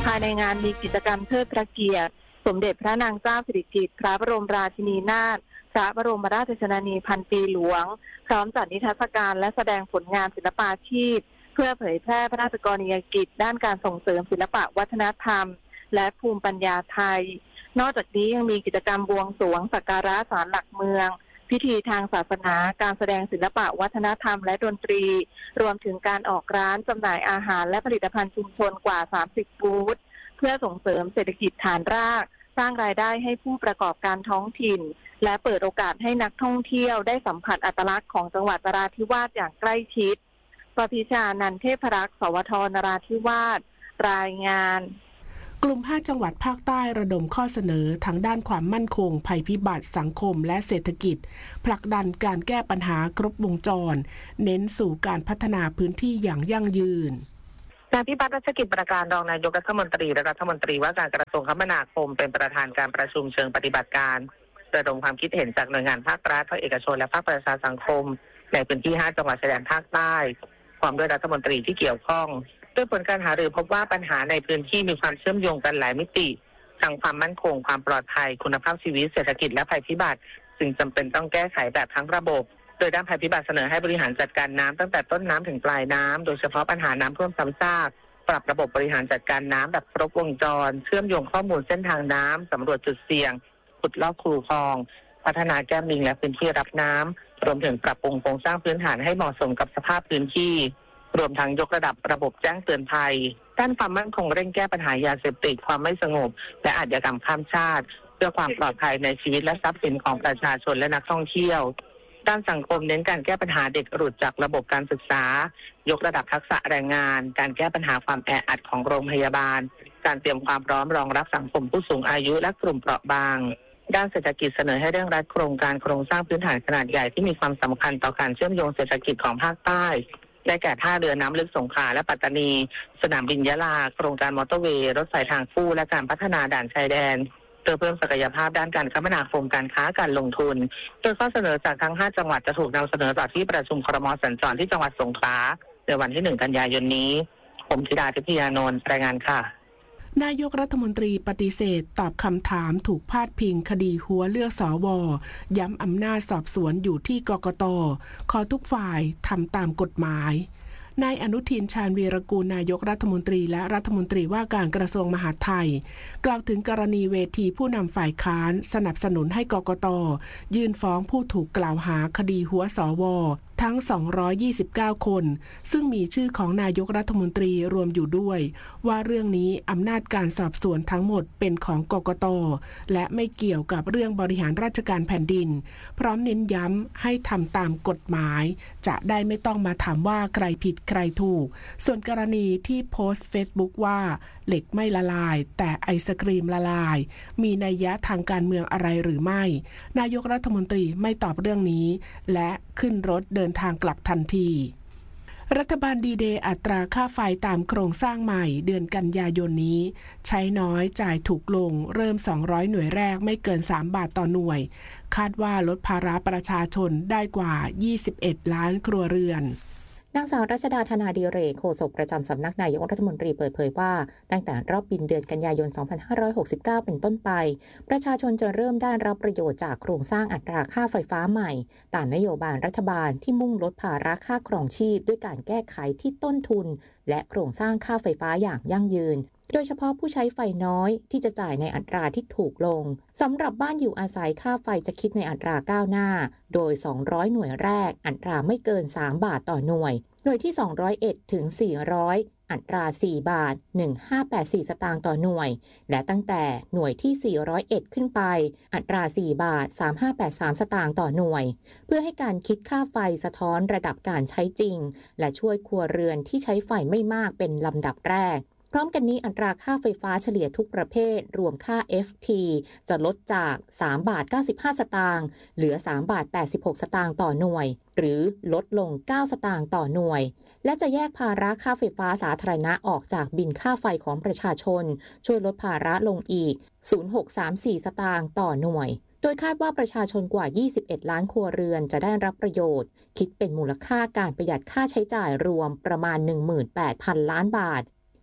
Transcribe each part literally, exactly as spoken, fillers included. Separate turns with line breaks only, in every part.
ภายในงานมีกิจกรรมเทิดพระเกียรติสมเด็จพระนางเจ้าสิริกิติ์พระบรมราชินีนาถพระบรมราชชนนีพันปีหลวงพร้อมจัดนิทรรศการและแสดงผลงานศิลปาชีพเพื่อเผยแพร่พระราชกรณียกิจด้านการส่งเสริมศิลปวัฒนธรรมและภูมิปัญญาไทยนอกจากนี้ยังมีกิจกรรมบวงสรวงสักการะศาลหลักเมืองพิธีทางศาสนาการแสดงศิลปะวัฒนธรรมและดนตรีรวมถึงการออกร้านจำหน่ายอาหารและผลิตภัณฑ์ชุมชนกว่าสามสิบบูธเพื่อส่งเสริมเศรษฐกิจฐานรากสร้างรายได้ให้ผู้ประกอบการท้องถิ่นและเปิดโอกาสให้นักท่องเที่ยวได้สัมผัสอัตลักษณ์ของจังหวัดนราธิวาสอย่างใกล้ชิดปพิชานันท์เทพรักษ์สวทนราธิวาสรายงาน
กลุ่มห้าจังหวัดภาคใต้ระดมข้อเสนอทางด้านความมั่นคงภัยพิบัติสังคมและเศรษฐกิจผลักดันการแก้ปัญหาครบวงจรเน้นสู่การพัฒนาพื้นที่อย่างยั่งยืน
นายพิพัฒน์รัชกิจประการรองนายกรัฐมนตรีและรัฐมนตรีว่าการกระทรวงคมนาคมเป็นประธานการประชุมเชิงปฏิบัติการระดมความคิดเห็นจากหน่วยงานภาครัฐภาคเอกชนและภาคประชาสังคมในพื้นที่ห้าจังหวัดชายแดนภาคใต้พร้อมด้วยรัฐมนตรีที่เกี่ยวข้องด้วยผลการหารือพบว่าปัญหาในพื้นที่มีความเชื่อมโยงกันหลายมิติทั้งความมั่นคงความปลอดภัยคุณภาพชีวิตเศรษฐกิจและภัยพิบัติจึงจำเป็นต้องแก้ไขแบบทั้งระบบโดยด้านภัยพิบัติเสนอให้บริหารจัดการน้ำตั้งแต่ต้นน้ำถึงปลายน้ำโดยเฉพาะปัญหาน้ำท่วมซ้ำซากปรับระบบบริหารจัดการน้ำแบบครบวงจรเชื่อมโยงข้อมูลเส้นทางน้ำสำรวจจุดเสี่ยงขุดลอกคูคลองพัฒนาแก้มลิงและพื้นที่รับน้ำรวมถึงปรับปรุงโครงสร้างพื้นฐานให้เหมาะสมกับสภาพพื้นที่รวมทั้งยกระดับระบบแจ้งเตือนภัยด้านความมั่นคงเร่งแก้ปัญหายาเสพติดความไม่สงบและอาชญากรรมข้ามชาติเพื่อความปลอดภัยในชีวิตและทรัพย์สินของประชาชนและนักท่องเที่ยวด้านสังคมเน้นการแก้ปัญหาเด็กหลุดจากระบบการศึกษายกระดับทักษะแรงงานการแก้ปัญหาความแออัดของโรงพยาบาลการเตรียมความพร้อมรองรับสังคมผู้สูงอายุและกลุ่มเปราะบางด้านเศรษฐกิจเสนอให้เร่งรัดโครงการโครงสร้างพื้นฐานขนาดใหญ่ที่มีความสำคัญต่อการเชื่อมโยงเศรษฐกิจของภาคใต้ได้แก่ท่าเรือน้ำลึกสงขลาและปัตตานีสนามบินยะลาโครงการมอเตอร์เวย์รถไฟทางคู่และการพัฒนาด่านชายแดนเพื่อเพิ่มศักยภาพด้านการคมนาคมการค้าการลงทุนโดยข้อเสนอจากทั้งห้าจังหวัดจะถูกนำเสนอต่อที่ประชุมครม.สัญจรที่จังหวัดสงขลาในวันที่หนึ่งกันยายนนี้ผมธิดาทิพยานนท์รายงานค่ะ
นายกรัฐมนตรีปฏิเสธตอบคำถามถูกพาดพิงคดีหัวเลือกสวย้ำอำนาจสอบสวนอยู่ที่กกต.ขอทุกฝ่ายทำตามกฎหมายนายอนุทินชาญวีรกูลนายกรัฐมนตรีและรัฐมนตรีว่าการกระทรวงมหาดไทยกล่าวถึงกรณีเวทีผู้นำฝ่ายค้านสนับสนุนให้กกต.ยื่นฟ้องผู้ถูกกล่าวหาคดีหัวสวทั้งสองร้อยยี่สิบเก้าคนซึ่งมีชื่อของนายกรัฐมนตรีรวมอยู่ด้วยว่าเรื่องนี้อำนาจการสอบสวนทั้งหมดเป็นของกกต.และไม่เกี่ยวกับเรื่องบริหารราชการแผ่นดินพร้อมเน้นย้ำให้ทำตามกฎหมายจะได้ไม่ต้องมาถามว่าใครผิดใครถูกส่วนกรณีที่โพสต์เฟซบุ๊กว่าเหล็กไม่ละลายแต่ไอศกรีมละลายมีนัยยะทางการเมืองอะไรหรือไม่นายกรัฐมนตรีไม่ตอบเรื่องนี้และขึ้นรถเดินทางกลับทันทีรัฐบาลดีเดย์อัตราค่าไฟตามโครงสร้างใหม่เดือนกันยายนนี้ใช้น้อยจ่ายถูกลงเริ่มสองร้อยหน่วยแรกไม่เกินสามบาทต่อหน่วยคาดว่าลดภาระประชาชนได้กว่ายี่สิบเอ็ดล้านครัวเรือน
นางสาวรัชดาธนาดิเรกโฆษกประจำสำนักนายกรัฐมนตรีเปิดเผยว่าตั้งแต่รอบบินเดือนกันยายนสองพันห้าร้อยหกสิบเก้าเป็นต้นไปประชาชนจะเริ่มได้รับประโยชน์จากโครงสร้างอัตราค่าไฟฟ้าใหม่ตามนโยบายรัฐบาลที่มุ่งลดภาระค่าครองชีพด้วยการแก้ไขที่ต้นทุนและโครงสร้างค่าไฟฟ้าอย่างยั่งยืนโดยเฉพาะผู้ใช้ไฟน้อยที่จะจ่ายในอัตราที่ถูกลงสำหรับบ้านอยู่อาศัยค่าไฟจะคิดในอัตราก้าวหน้าโดยสองร้อยหน่วยแรกอัตราไม่เกินสามบาทต่อหน่วยหน่วยที่สองร้อยเอ็ดถึงสี่ร้อยอัตราสี่บาทหนึ่งพันห้าร้อยแปดสิบสี่สตางค์ต่อหน่วยและตั้งแต่หน่วยที่สี่ร้อยเอ็ดขึ้นไปอัตราสี่บาทสามพันห้าร้อยแปดสิบสามสตางค์ต่อหน่วยเพื่อให้การคิดค่าไฟสะท้อนระดับการใช้จริงและช่วยครัวเรือนที่ใช้ไฟไม่มากเป็นลำดับแรกพร้อมกันนี้อัตราค่าไฟฟ้าเฉลี่ยทุกประเภทรวมค่า เอฟ ที จะลดจากสามบาทเก้าสิบห้าสตางค์เหลือสามบาทแปดสิบหกสตางค์ต่อหน่วยหรือลดลงเก้าสตางค์ต่อหน่วยและจะแยกภาระค่าไฟฟ้าสาธารณะออกจากบิลค่าไฟของประชาชนช่วยลดภาระลงอีก ศูนย์จุดหกสามสี่สตางค์ต่อหน่วยโดยคาดว่าประชาชนกว่ายี่สิบเอ็ดล้านครัวเรือนจะได้รับประโยชน์คิดเป็นมูลค่าการประหยัดค่าใช้จ่ายรวมประมาณ หนึ่งหมื่นแปดพันล้านบาท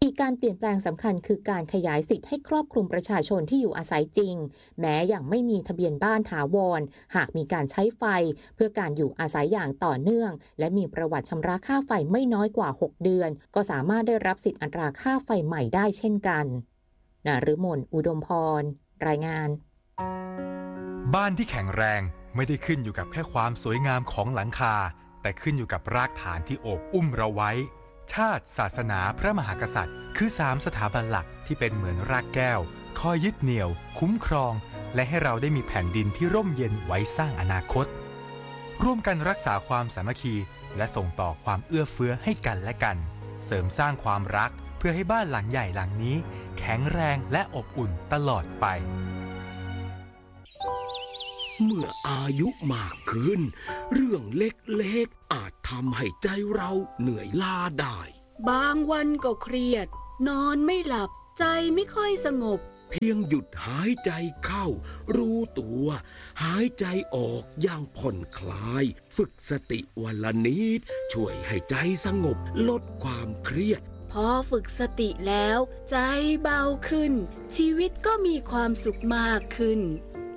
อีกการเปลี่ยนแปลงสำคัญคือการขยายสิทธิ์ให้ครอบคลุมประชาชนที่อยู่อาศัยจริงแม้ยังไม่มีทะเบียนบ้านถาวรหากมีการใช้ไฟเพื่อการอยู่อาศัยอย่างต่อเนื่องและมีประวัติชำระค่าไฟไม่น้อยกว่าหกเดือนก็สามารถได้รับสิทธิ์อัตราค่าไฟใหม่ได้เช่นกันนฤมลอุดมพรรายงาน
บ้านที่แข็งแรงไม่ได้ขึ้นอยู่กับแค่ความสวยงามของหลังคาแต่ขึ้นอยู่กับรากฐานที่โอบอุ้มเราไว้ชาติศาสนาพระมหากษัตริย์คือสามสถาบันหลักที่เป็นเหมือนรากแก้วคอยยึดเหนี่ยวคุ้มครองและให้เราได้มีแผ่นดินที่ร่มเย็นไว้สร้างอนาคตร่วมกันรักษาความสามัคคีและส่งต่อความเอื้อเฟื้อให้กันและกันเสริมสร้างความรักเพื่อให้บ้านหลังใหญ่หลังนี้แข็งแรงและอบอุ่นตลอดไป
เมื่ออายุมากขึ้นเรื่องเล็กๆอาจทำให้ใจเราเหนื่อยล้าได้
บางวันก็เครียดนอนไม่หลับใจไม่ค่อยสงบ
เพียงหยุดหายใจเข้ารู้ตัวหายใจออกอย่างผ่อนคลายฝึกสติวันละนิดช่วยให้ใจสงบลดความเครียด
พอฝึกสติแล้วใจเบาขึ้นชีวิตก็มีความสุขมากขึ้น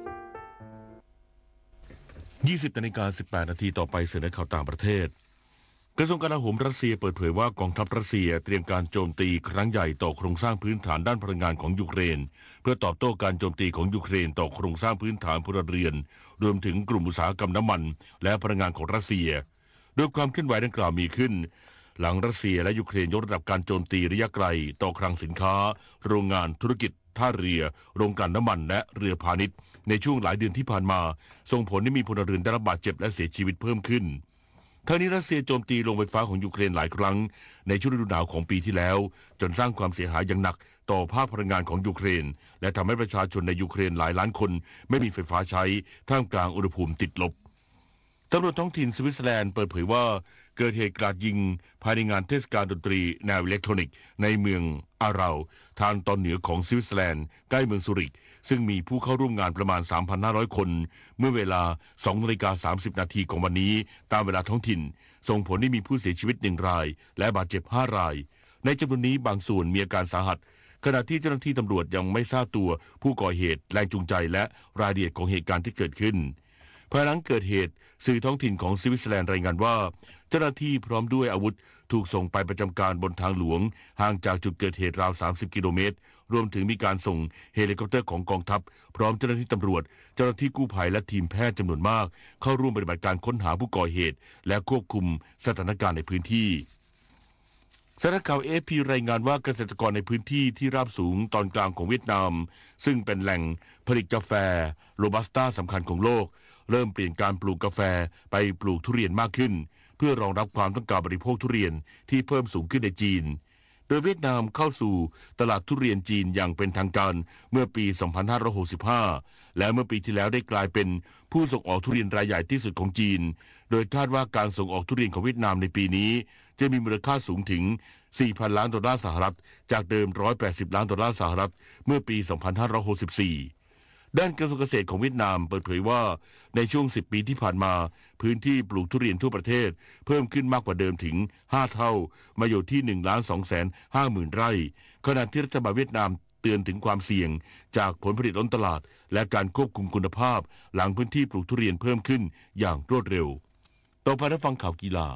ยี่สิบนาฬิกาสิบแปดนาทีต่อไปเสนอข่าวต่างประเทศกระทรวงกลาโหมรัสเซียเปิดเผยว่ากองทัพรัสเซียเตรียมการโจมตีครั้งใหญ่ต่อโครงสร้างพื้นฐานด้านพลังงานของยูเครนเพื่อตอบโต้การโจมตีของยูเครนต่อโครงสร้างพื้นฐานพลเรือนรวมถึงกลุ่มอุตสาหกรรมน้ำมันและพลังงานของรัสเซียโดยความเคลื่อนไหวดังกล่าวมีขึ้นหลังรัสเซียและยูเครนยกระดับการโจมตีระยะไกลต่อคลังสินค้าโรงงานธุรกิจท่าเรือโรงกลั่นน้ำมันและเรือพาณิชย์ในช่วงหลายเดือนที่ผ่านมาส่งผลให้มีพลเรือนได้รับบาดเจ็บและเสียชีวิตเพิ่มขึ้นทั้งนี้รัสเซียโจมตีโรงไฟฟ้าของยูเครนหลายครั้งในช่วงฤดูหนาวของปีที่แล้วจนสร้างความเสียหายอย่างหนักต่อภาคพลังงานของยูเครนและทำให้ประชาชนในยูเครนหลายล้านคนไม่มีไฟฟ้าใช้ท่ามกลางอุณหภูมิติดลบตำรวจท้องถิ่นสวิตเซอร์แลนด์เปิดเผยว่าเกิดเหตุกราดยิงภายในงานเทศกาลดนตรีแนวอิเล็กทรอนิกส์ในเมืองอาราทางตอนเหนือของสวิตเซอร์แลนด์ใกล้เมืองซูริกซึ่งมีผู้เข้าร่วมงานประมาณ สามพันห้าร้อย คนเมื่อเวลา สองนาฬิกาสามสิบ นาทีของวันนี้ตามเวลาท้องถิ่นส่งผลให้มีผู้เสียชีวิตหนึ่งรายและบาดเจ็บห้ารายในจำนวนนี้บางส่วนมีอาการสาหัสขณะที่เจ้าหน้าที่ตำรวจยังไม่ทราบตัวผู้ก่อเหตุแรงจูงใจและรายละเอียดของเหตุการณ์ที่เกิดขึ้นภายหลังเกิดเหตุสื่อท้องถิ่นของสวิตเซอร์แลนด์รายงานว่าเจ้าหน้าที่พร้อมด้วยอาวุธถูกส่งไปประจำการบนทางหลวงห่างจากจุดเกิดเหตุราวสามสิบกิโลเมตรรวมถึงมีการส่งเฮลิคอปเตอร์ของกองทัพพร้อมเจ้าหน้าที่ตำรวจเจ้าหน้าที่กู้ภัยและทีมแพทย์จำนวนมากเข้าร่วมปฏิบัติการค้นหาผู้ก่อเหตุและควบคุมสถานการณ์ในพื้นที่สำนักข่าว เอ เอฟ พี รายงานว่าเกษตรกรในพื้นที่ที่ราบสูงตอนกลางของเวียดนามซึ่งเป็นแหล่งผลิตกาแฟโรบัสต้าสำคัญของโลกเริ่มเปลี่ยนการปลูกกาแฟไปปลูกทุเรียนมากขึ้นเพื่อรองรับความต้องการบริโภคทุเรียนที่เพิ่มสูงขึ้นในจีนโดยเวียดนามเข้าสู่ตลาดทุเรียนจีนอย่างเป็นทางการเมื่อปี สองพันห้าร้อยหกสิบห้า และเมื่อปีที่แล้วได้กลายเป็นผู้ส่งออกทุเรียนรายใหญ่ที่สุดของจีนโดยคาดว่าการส่งออกทุเรียนของเวียดนามในปีนี้จะมีมูลค่าสูงถึง สี่พัน ล้านดอลลาร์สหรัฐจากเดิมหนึ่งร้อยแปดสิบล้านดอลลาร์สหรัฐเมื่อปี สองพันห้าร้อยหกสิบสี่ด้านกระทรวงเกษตรของเวียดนามเปิดเผยว่าในช่วงสิบปีที่ผ่านมาพื้นที่ปลูกทุเรียนทั่วประเทศเพิ่มขึ้นมากกว่าเดิมถึงห้าเท่ามาอยู่ที่ หนึ่งล้านสองแสนห้าหมื่น ไร่ขณะที่รัฐบาลเวียดนามเตือนถึงความเสี่ยงจากผลผลิตล้นตลาดและการควบคุมคุณภาพหลังพื้นที่ปลูกทุเรียนเพิ่มขึ้นอย่างรวดเร็วต่อไปรับฟังข่าวกีฬา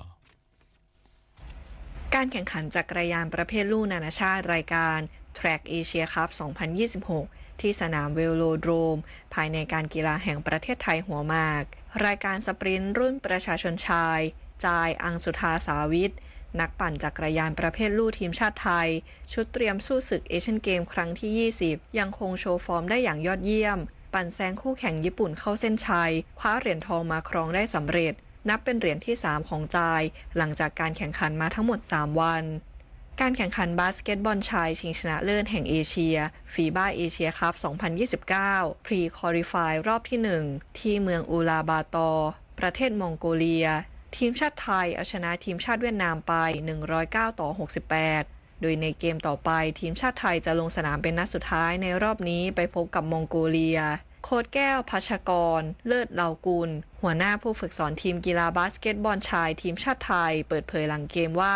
การแข่งขันจักรยานประเภทลู่นานาชาติรายการ Track Asia Cup สองพันยี่สิบหกที่สนามเวโลโดรมภายในการกีฬาแห่งประเทศไทยหัวหมากรายการสปรินต์รุ่นประชาชนชายจายอังสุธาสาวิทนักปั่นจักรยานประเภทลู่ทีมชาติไทยชุดเตรียมสู้ศึกเอเชียนเกมครั้งที่ยี่สิบยังคงโชว์ฟอร์มได้อย่างยอดเยี่ยมปั่นแซงคู่แข่งญี่ปุ่นเข้าเส้นชัยคว้าเหรียญทองมาครองได้สำเร็จนับเป็นเหรียญที่สามของจายหลังจากการแข่งขันมาทั้งหมดสามวันการแข่งขันบาสเกตบอลชายชิงชนะเลิศแห่งเอเชียฟีบ้าเอเชียคัพ สองพันยี่สิบเก้า พรีคอลิฟายรอบที่หนึ่งที่เมืองอูลาบาตอร์ประเทศมองโกเลียทีมชาติไทยเอาชนะทีมชาติเวียดนามไปหนึ่งร้อยเก้าต่อหกสิบแปดโดยในเกมต่อไปทีมชาติไทยจะลงสนามเป็นนัดสุดท้ายในรอบนี้ไปพบกับมองโกเลียโค้ชแก้วพัชกรเลิศเหล่ากุลหัวหน้าผู้ฝึกสอนทีมกีฬาบาสเกตบอลชายทีมชาติไทยเปิดเผยหลังเกมว่า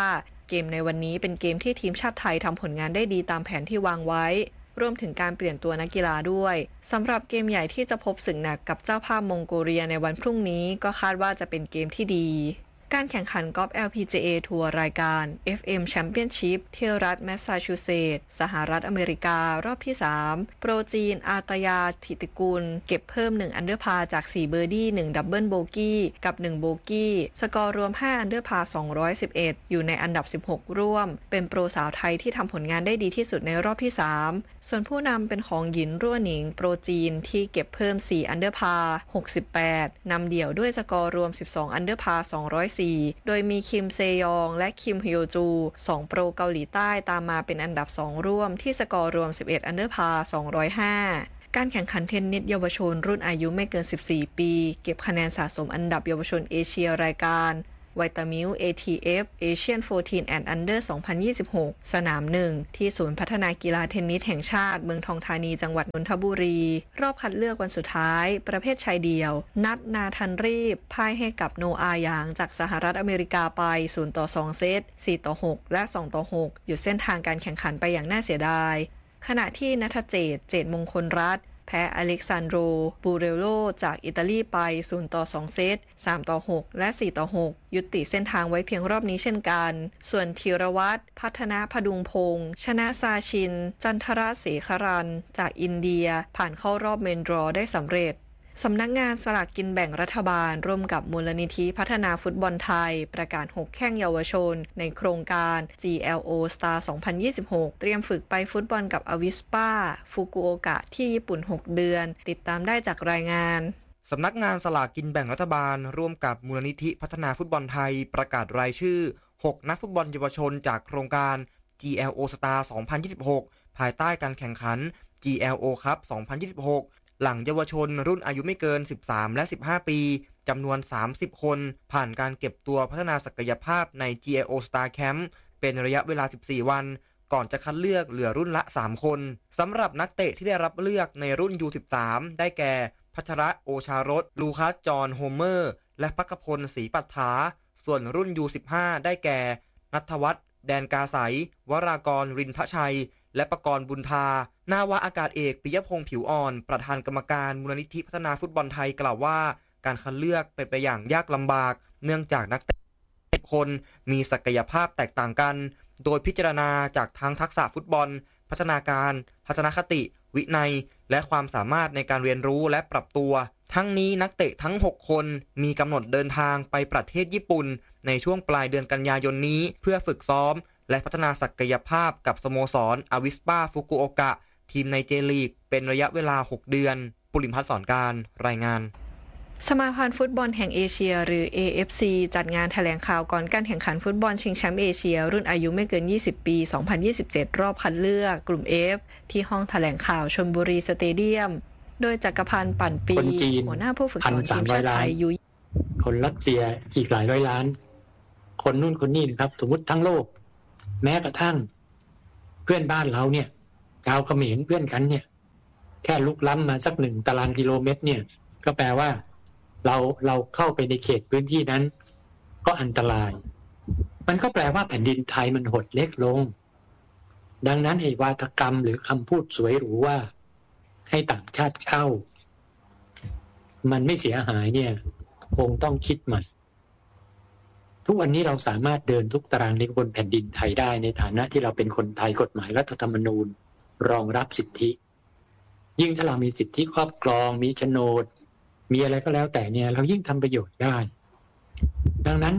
เกมในวันนี้เป็นเกมที่ทีมชาติไทยทำผลงานได้ดีตามแผนที่วางไว้รวมถึงการเปลี่ยนตัวนักกีฬาด้วยสำหรับเกมใหญ่ที่จะพบศึกหนักกับเจ้าภาพมองโกเลียในวันพรุ่งนี้ก็คาดว่าจะเป็นเกมที่ดีการแข่งขันกอล์ฟ แอล พี จี เอ ทัวร์รายการ เอฟ เอ็ม Championship ที่รัฐแมสซาชูเซตส์สหรัฐอเมริการอบที่สามโปรจีนอาตยาธิติกุลเก็บเพิ่มหนึ่งอันเดอร์พาจากสี่เบอร์ดี้หนึ่งดับเบิลโบกี้กับหนึ่งโบกี้สกอร์รวมห้าอันเดอร์พาสองร้อยสิบเอ็ดอยู่ในอันดับสิบหกร่วมเป็นโปรสาวไทยที่ทำผลงานได้ดีที่สุดในรอบที่สามส่วนผู้นำเป็นของหยินรั่วหนิงโปรจีนที่เก็บเพิ่มสี่อันเดอร์พาหกสิบแปดนำเดี่ยวด้วยสกอร์รวมสิบสองอันเดอร์พาสองร้อยสี่โดยมีคิมเซยองและคิมฮยจูสองโปรเกาหลีใต้ตามมาเป็นอันดับสองร่วมที่สกอร์รวมสิบเอ็ดอันเดอร์พาสองร้อยห้าการแข่งขันเทนนิสเยาวชนรุ่นอายุไม่เกินสิบสี่ปีเก็บคะแนนสะสมอันดับเยาวชนเอเชียรายการไวตามิล เอ ที เอฟ Asian สิบสี่ and Under สองพันยี่สิบหกสนามหนึ่งที่ศูนย์พัฒนากีฬาเทนนิสแห่งชาติเมืองทองธานีจังหวัดนนทบุรีรอบคัดเลือกวันสุดท้ายประเภทชายเดี่ยวนัดนาทันรีบพ่ายให้กับโนอาหยางจากสหรัฐอเมริกาไปศูนย์ต่อสองเซตสี่ต่อหกและสองต่อหกหยุดเส้นทางการแข่งขันไปอย่างน่าเสียดายขณะที่ณัฐเจต เจตมงคลรัตน์แพ้อเล็กซานโดร บูเรโลจากอิตาลีไปศูนย์ต่อสองเซตสามต่อหกและสี่ต่อหกยุติเส้นทางไว้เพียงรอบนี้เช่นกันส่วนธีรวัตรพัฒนาพดุงพงษ์ชนะซาชินจันทรเสขรันจากอินเดียผ่านเข้ารอบเมนดรอได้สำเร็จสำนักงานสลากกินแบ่งรัฐบาลร่วมกับมูลนิธิพัฒนาฟุตบอลไทยประกาศหกแข้งเยาวชนในโครงการ จี แอล โอ Star สองพันยี่สิบหกเตรียมฝึกไปฟุตบอลกับอวิสปาฟุกุโอกะที่ญี่ปุ่นหกเดือนติดตามได้จากรายงาน
สำนักงานสลากกินแบ่งรัฐบาลร่วมกับมูลนิธิพัฒนาฟุตบอลไทยประกาศรายชื่อหกนักฟุตบอลเยาวชนจากโครงการ จี แอล โอ Star สองพันยี่สิบหกภายใต้การแข่งขัน จี แอล โอ Cup สองพันยี่สิบหกหลังเยาวชนรุ่นอายุไม่เกินสิบสามและสิบห้าปีจำนวนสามสิบคนผ่านการเก็บตัวพัฒนาศักยภาพใน จี แอล โอ Star Camp เป็นระยะเวลาสิบสี่วันก่อนจะคัดเลือกเหลือรุ่นละสามคนสำหรับนักเตะที่ได้รับเลือกในรุ่น ยู สิบสาม ได้แก่พัชระโอชารสลูคัสจอห์นโฮเมอร์และภักพลศรีปัฏฐาส่วนรุ่น ยู สิบห้า ได้แก่ณัฐวัฒน์แดนกาไสวรากรรินทชัยและประกรณ์บุญทานาวาอากาศเอกปิยพงษ์ผิวอ่อนประธานกรรมการมูลนิธิพัฒนาฟุตบอลไทยกล่าวว่าการคัดเลือกเป็นไปอย่างยากลำบากเนื่องจากนักเตะทุกคนมีศักยภาพแตกต่างกันโดยพิจารณาจากทั้งทักษะฟุตบอลพัฒนาการทัศนคติวินัยและความสามารถในการเรียนรู้และปรับตัวทั้งนี้นักเตะทั้งหกคนมีกำหนดเดินทางไปประเทศญี่ปุ่นในช่วงปลายเดือนกันยายนนี้เพื่อฝึกซ้อมและพัฒนาศักยภาพกับสโมสรอวิสปาฟุกุโอกะทีมในเจลีกเป็นระยะเวลาหกเดือนปุริมพัฒน์สอนการรายงาน
สมาพันธ์ฟุตบอลแห่งเอเชียหรือ เอ เอฟ ซี จัดงานแถลงข่าวก่อนการแข่งขันฟุตบอลชิงแชมป์เอเชียรุ่นอายุไม่เกินยี่สิบปีสองพันยี่สิบเจ็ดรอบคัดเลือกกลุ่ม F ที่ห้องแถลงข่าวชลบุรีสเตเดียมโดยจักรพันธ์ปั่นปีหัวหน้าผู้ฝึกสอนทีมชาติไทยยุ
คนรัสเซียอีกหลายร้อยล้านคนนู่นคนนี่ครับสมมติทั้งโลกแม้กระทั่งเพื่อนบ้านเราเนี่ยชาวเขมรเพื่อนกันเนี่ยแค่ลุกล้ำมาสักหนึ่งตารางกิโลเมตรเนี่ยก็แปลว่าเราเราเข้าไปในเขตพื้นที่นั้นก็อันตรายมันก็แปลว่าแผ่นดินไทยมันหดเล็กลงดังนั้นไอ้วาทกรรมหรือคำพูดสวยหรูว่าให้ต่างชาติเข้ามันไม่เสียหายเนี่ยคงต้องคิดใหม่ทุกวันนี้เราสามารถเดินทุกตารางนิ้วบนแผ่นดินไทยได้ในฐานะที่เราเป็นคนไทยกฎหมายรัฐธรรมนูญรองรับสิทธิยิ่งถ้าเรามีสิทธิครอบครองมีโฉนดมีอะไรก็แล้วแต่เนี่ยเรายิ่งทำประโยชน์ได้ดังนั้น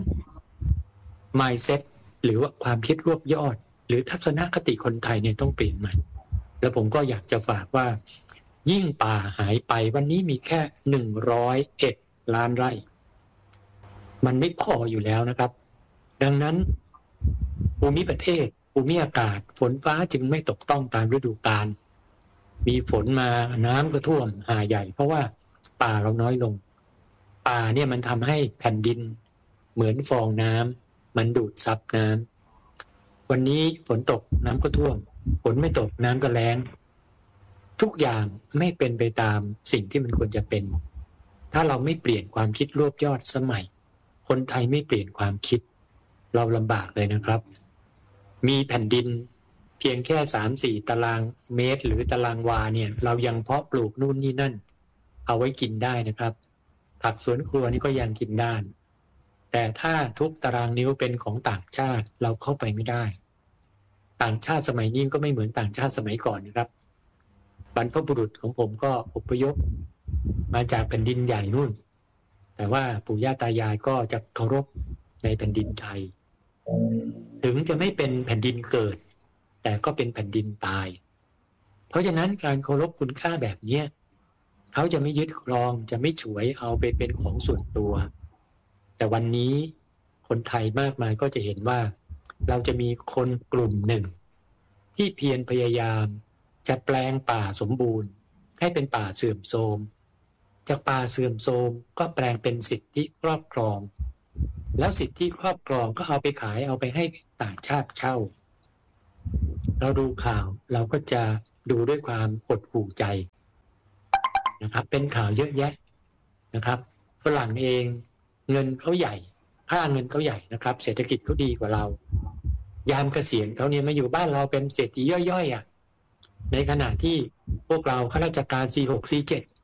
mindset หรือว่าความคิดรวบยอดหรือทัศนคติคนไทยเนี่ยต้องเปลี่ยนใหม่แล้วผมก็อยากจะฝากว่ายิ่งป่าหายไปวันนี้มีแค่หนึ่งร้อยเอ็ดล้านไร่มันไม่พออยู่แล้วนะครับดังนั้นภูมิประเทศภูมิอากาศฝนฟ้าจึงไม่ตกต้องตามฤดูกาลมีฝนมาน้ำก็ท่วมหาใหญ่เพราะว่าป่าเราน้อยลงป่าเนี่ยมันทำให้แผ่นดินเหมือนฟองน้ำมันดูดซับน้ำวันนี้ฝนตกน้ำก็ท่วมฝนไม่ตกน้ำก็แล้งทุกอย่างไม่เป็นไปตามสิ่งที่มันควรจะเป็นถ้าเราไม่เปลี่ยนความคิดรวบยอดสมัยคนไทยไม่เปลี่ยนความคิดเราลำบากเลยนะครับมีแผ่นดินเพียงแค่สามสี่ตารางเมตรหรือตารางวาเนี่ยเรายังเพาะปลูกนู่นนี่นั่นเอาไว้กินได้นะครับผักสวนครัวนี่ก็ยังกินได้แต่ถ้าทุกตารางนิ้วเป็นของต่างชาติเราเข้าไปไม่ได้ต่างชาติสมัยนี้ก็ไม่เหมือนต่างชาติสมัยก่อนนะครับบรรพบุรุษของผมก็อพยพมาจากแผ่นดินใหญ่นู่นแต่ว่าปู่ย่าตายายก็จะเคารพในแผ่นดินไทยถึงจะไม่เป็นแผ่นดินเกิดแต่ก็เป็นแผ่นดินตายเพราะฉะนั้นการเคารพคุณค่าแบบนี้เขาจะไม่ยึดครองจะไม่ฉวยเอาไปเป็นของส่วนตัวแต่วันนี้คนไทยมากมายก็จะเห็นว่าเราจะมีคนกลุ่มหนึ่งที่เพียรพยายามจะแปลงป่าสมบูรณ์ให้เป็นป่าเสื่อมโทรมจากป่าเสื่อมโทรมก็แปลงเป็นสิทธิครอบครองแล้วสิทธิครอบครองก็เอาไปขายเอาไปให้ต่างชาติเช่าเราดูข่าวเราก็จะดูด้วยความหดหู่ใจนะครับเป็นข่าวเยอะแยะนะครับฝรั่งเองเงินเขาใหญ่ค่าเงินเขาใหญ่นะครับเศรษฐกิจเขาดีกว่าเรายามเกษียณเขาเนี่ยมาอยู่บ้านเราเป็นเศรษฐีย่อยๆอ่ะในขณะที่พวกเราข้าราชการ สี่หก สี่เจ็ด